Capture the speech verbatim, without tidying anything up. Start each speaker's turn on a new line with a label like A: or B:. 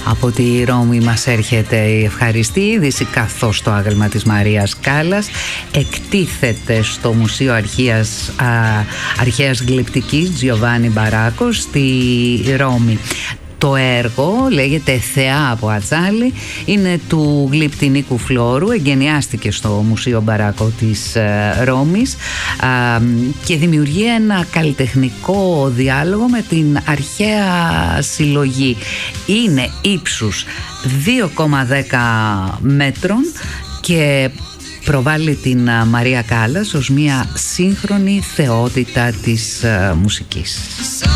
A: Από τη Ρώμη μας έρχεται η ευχαριστή είδηση, καθώς το άγαλμα της Μαρίας Κάλλας εκτίθεται στο Μουσείο Αρχαίας, α, Αρχαίας Γλυπτικής Τζιοβάνι Μπαράκο στη Ρώμη. Το έργο λέγεται Θεά από Ατζάλη, είναι του γλυπτη Νίκου Φλόρου, εγκαινιάστηκε στο Μουσείο Μπαράκο της Ρώμης και δημιουργεί ένα καλλιτεχνικό διάλογο με την αρχαία συλλογή. Είναι ύψους δύο κόμμα δέκα μέτρων και προβάλλει την Μαρία Κάλλας ως μια σύγχρονη θεότητα της μουσικής.